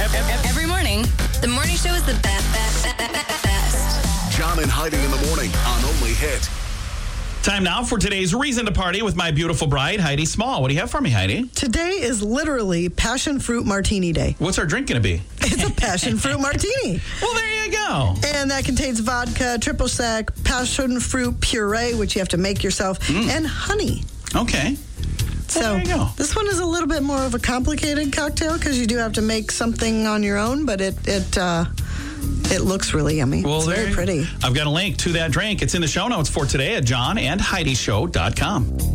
Every morning, the morning show is the best. John and Heidi in the morning on Only Hit. Time now for today's Reason to Party with my beautiful bride, Heidi Small. What do you have for me, Heidi? Today is literally Passion Fruit Martini Day. What's our drink going to be? It's a passion fruit martini. Well, there you go. And that contains vodka, triple sec, passion fruit puree, which you have to make yourself, and honey. Okay. So there you go. This one is a little bit more of a complicated cocktail because you do have to make something on your own, but it looks really yummy. Well, it's very pretty. I've got a link to that drink. It's in the show notes for today at johnandheidishow.com.